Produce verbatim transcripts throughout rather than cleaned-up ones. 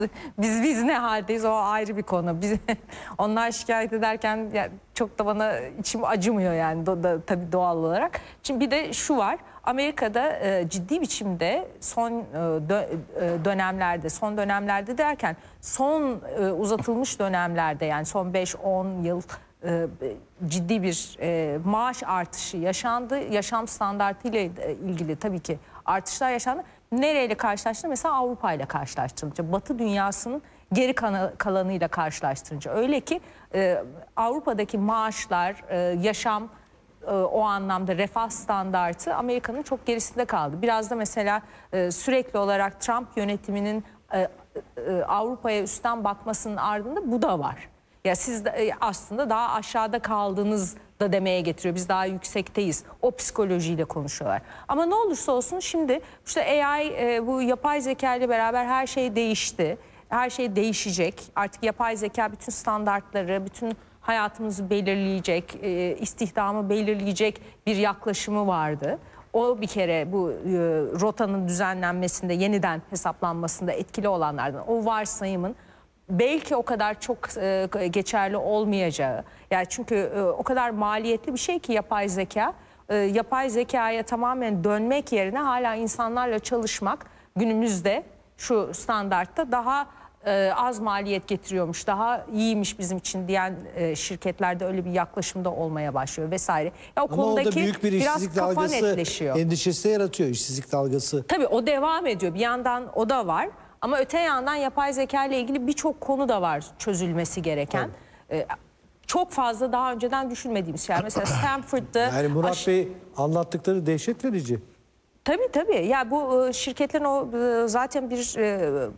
Biz biz ne haldeyiz, o ayrı bir konu. Biz, onlar şikayet ederken ya, çok da bana içim acımıyor yani do, da, tabii doğal olarak. Şimdi bir de şu var, Amerika'da e, ciddi biçimde son e, dö, e, dönemlerde, son dönemlerde derken son e, uzatılmış dönemlerde, yani son beş on yıl e, ciddi bir e, maaş artışı yaşandı. Yaşam standartı ile ilgili tabii ki artışlar yaşandı. Nereyle karşılaştırınca? Mesela Avrupa ile karşılaştırınca, Batı dünyasının geri kalanıyla karşılaştırınca. Öyle ki e, Avrupa'daki maaşlar, e, yaşam, e, o anlamda refah standartı Amerika'nın çok gerisinde kaldı. Biraz da mesela e, sürekli olarak Trump yönetiminin e, e, Avrupa'ya üstten bakmasının ardında bu da var. Ya siz de, e, aslında daha aşağıda kaldığınız da demeye getiriyor. Biz daha yüksekteyiz. O psikolojiyle konuşuyorlar. Ama ne olursa olsun şimdi işte A I, e, bu yapay zeka ile beraber her şey değişti. Her şey değişecek. Artık yapay zeka bütün standartları, bütün hayatımızı belirleyecek, e, istihdamı belirleyecek bir yaklaşımı vardı. O bir kere bu e, rotanın düzenlenmesinde, yeniden hesaplanmasında etkili olanlardan. O varsayımın belki o kadar çok e, geçerli olmayacağı. Yani çünkü e, o kadar maliyetli bir şey ki yapay zeka. E, yapay zekaya tamamen dönmek yerine hala insanlarla çalışmak günümüzde şu standartta daha e, az maliyet getiriyormuş, daha iyiymiş bizim için diyen e, şirketlerde öyle bir yaklaşımda olmaya başlıyor vesaire. Ya o Ama konudaki o da büyük bir işsizlik biraz kafa dalgası netleşiyor. endişesi yaratıyor, işsizlik dalgası. Tabii o devam ediyor. Bir yandan o da var. Ama öte yandan yapay zeka ile ilgili birçok konu da var çözülmesi gereken. Ee, çok fazla daha önceden düşünmediğimiz şeyler. Mesela Stanford'da... Yani Murat Bey anlattıkları dehşet verici. Tabii tabii. Ya bu e, şirketlerin o e, zaten bir e,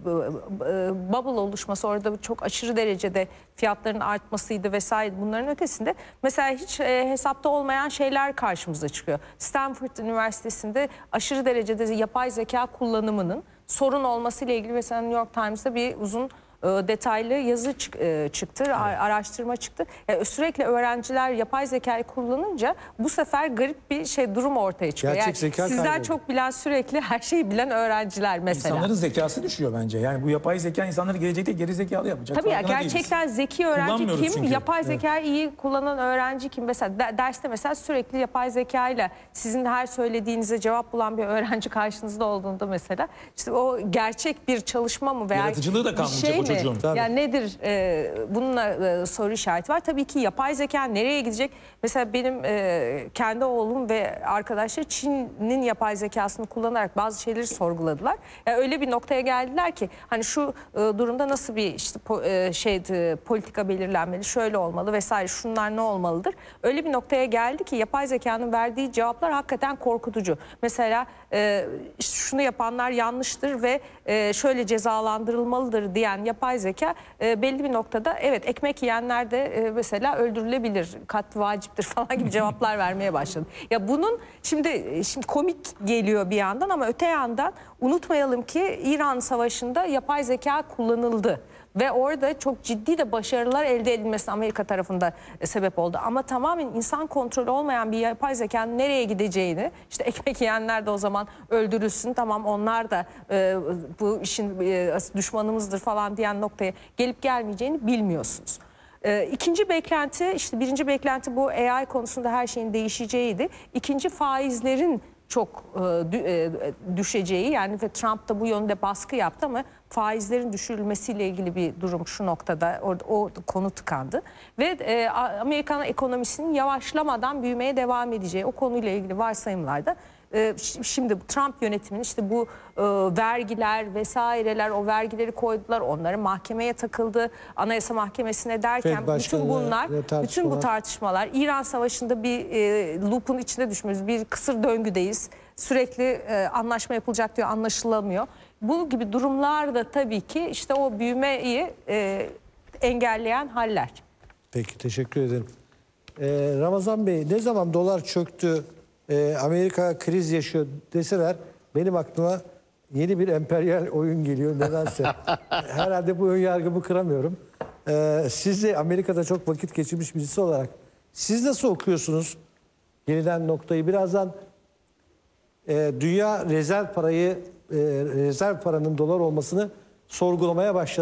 e, bubble oluşması, orada çok aşırı derecede fiyatların artmasıydı vesaire, bunların ötesinde mesela hiç e, hesapta olmayan şeyler karşımıza çıkıyor. Stanford Üniversitesi'nde aşırı derecede yapay zeka kullanımının sorun olmasıyla ilgili mesela New York Times'da bir uzun detaylı yazı çıktı, araştırma çıktı. Yani sürekli öğrenciler yapay zekayı kullanınca bu sefer garip bir şey durum ortaya çıkıyor. Gerçek Yani zeka sizden kayboldu. çok bilen, sürekli her şeyi bilen öğrenciler mesela. İnsanların zekası düşüyor bence. Yani bu yapay zeka insanları gelecekte geri zekalı yapacak. Tabii ya, Farkında gerçekten değiliz. zeki öğrenci Kullanmıyoruz kim? çünkü. Yapay zekayı iyi kullanan öğrenci kim? Mesela de- derste mesela sürekli yapay zekayla sizin her söylediğinize cevap bulan bir öğrenci karşınızda olduğunda mesela işte o gerçek bir çalışma mı veya Yaratıcılığı da bir kalmayacak şey o mi? çocuğun. Tabii. Yani nedir? Ee, bununla e, soru işareti var. Tabii ki yapay zeka nereye gidecek? Mesela benim e, kendi oğlum ve arkadaşlar Çin'in yapay zekasını kullanarak bazı şeyleri sorguladılar. Yani öyle bir noktaya geldiler ki hani şu e, durumda nasıl bir işte po, e, şey e, politika belirlenmeli, şöyle olmalı vesaire, şunlar ne olmalıdır? Öyle bir noktaya geldi ki yapay zekanın verdiği cevaplar hakikaten korkutucu. Mesela e, işte şunu yapanlar yanlıştır ve e, şöyle cezalandırılmalıdır diyen yapay zeka e, belli bir noktada evet, ekmek yiyenler de e, mesela öldürülebilir, kat vaciptir falan gibi cevaplar vermeye başladı. Ya bunun şimdi şimdi komik geliyor bir yandan ama öte yandan unutmayalım ki İran Savaşı'nda yapay zeka kullanıldı. Ve orada çok ciddi de başarılar elde edilmesi Amerika tarafında sebep oldu. Ama tamamen insan kontrolü olmayan bir yapay zekanın nereye gideceğini, işte ekmek yiyenler de o zaman öldürülsün, tamam onlar da e, bu işin e, düşmanımızdır falan diyen noktaya gelip gelmeyeceğini bilmiyorsunuz. E, ikinci beklenti, işte birinci beklenti bu A I konusunda her şeyin değişeceğiydi. İkinci, faizlerin çok e, düşeceği, yani ve Trump da bu yönde baskı yaptı ama faizlerin düşürülmesiyle ilgili bir durum şu noktada, orada o konu tıkandı ve e, Amerikan ekonomisinin yavaşlamadan büyümeye devam edeceği, o konuyla ilgili varsayımlarda e, şimdi Trump yönetiminin işte bu e, vergiler vesaireler, o vergileri koydular, onları mahkemeye takıldı, Anayasa Mahkemesi'ne derken bütün bunlar, bütün bu tartışmalar, İran Savaşı'nda bir e, loop'un içine düşmüyoruz, bir kısır döngüdeyiz. Sürekli e, anlaşma yapılacak diyor, anlaşılamıyor. Bu gibi durumlar da tabii ki işte o büyümeyi e, engelleyen haller. Peki, teşekkür ederim. Ee, Ramazan Bey, ne zaman dolar çöktü, e, Amerika kriz yaşıyor deseler benim aklıma yeni bir emperyal oyun geliyor nedense. Herhalde bu ön yargımı kıramıyorum. Ee, siz de Amerika'da çok vakit geçirmiş birisi olarak siz nasıl okuyorsunuz gelinen noktayı? Birazdan e, dünya rezerv parayı, e, rezerv paranın dolar olmasını sorgulamaya başladı.